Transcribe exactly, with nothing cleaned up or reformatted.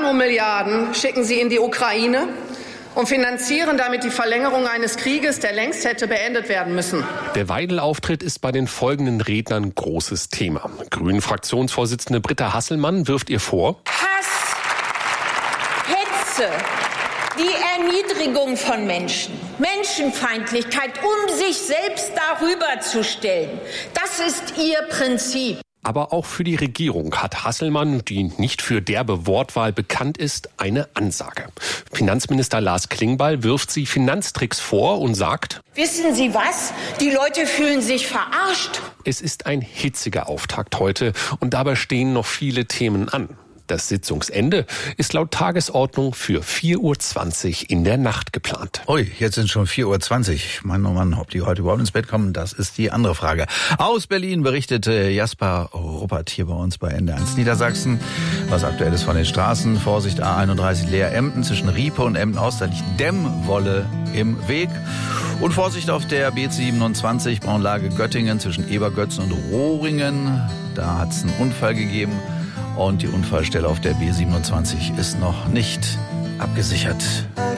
Nano-Milliarden schicken Sie in die Ukraine und finanzieren damit die Verlängerung eines Krieges, der längst hätte beendet werden müssen. Der Weidel-Auftritt ist bei den folgenden Rednern großes Thema. Grünen-Fraktionsvorsitzende Britta Hasselmann wirft ihr vor: Hass, Hetze, die Erniedrigung von Menschen, Menschenfeindlichkeit, um sich selbst darüber zu stellen. Das ist ihr Prinzip. Aber auch für die Regierung hat Hasselmann, die nicht für derbe Wortwahl bekannt ist, eine Ansage. Finanzminister Lars Klingbeil wirft sie Finanztricks vor und sagt: Wissen Sie was? Die Leute fühlen sich verarscht. Es ist ein hitziger Auftakt heute und dabei stehen noch viele Themen an. Das Sitzungsende ist laut Tagesordnung für vier Uhr zwanzig in der Nacht geplant. Ui, jetzt sind schon vier Uhr zwanzig. Mann, oh Mann, ob die heute überhaupt ins Bett kommen, das ist die andere Frage. Aus Berlin berichtete Jasper Ruppert hier bei uns bei N D R eins Niedersachsen. Was aktuell ist von den Straßen. Vorsicht, A einunddreißig Leer-Emden zwischen Riepe und Emden-Ost. Da liegt Dämmwolle im Weg. Und Vorsicht auf der B siebenundzwanzig Braunlage Göttingen zwischen Ebergötzen und Rohringen. Da hat es einen Unfall gegeben. Und die Unfallstelle auf der B siebenundzwanzig ist noch nicht abgesichert.